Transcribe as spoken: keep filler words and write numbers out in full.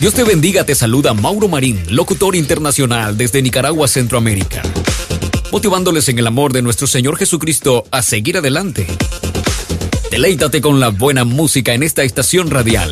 Dios te bendiga, te saluda Mauro Marín, locutor internacional desde Nicaragua, Centroamérica, motivándoles en el amor de nuestro Señor Jesucristo a seguir adelante. Deleítate con la buena música en esta estación radial.